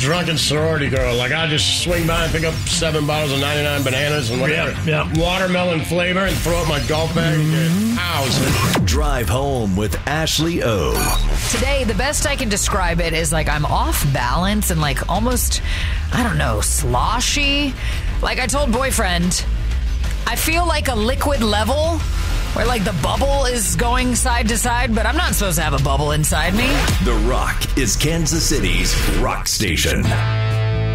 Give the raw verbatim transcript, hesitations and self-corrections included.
drunken sorority girl. Like, I just swing by and pick up seven bottles of ninety-nine bananas and whatever. Yeah, yeah. Watermelon flavor and throw it in my golf bag. Mm-hmm. House. Drive home with Ashley O. Today, the best I can describe it is like I'm off balance and like almost, I don't know, sloshy. Like I told boyfriend, I feel like a liquid level where like the bubble is going side to side, but I'm not supposed to have a bubble inside me. The Rock is Kansas City's rock station.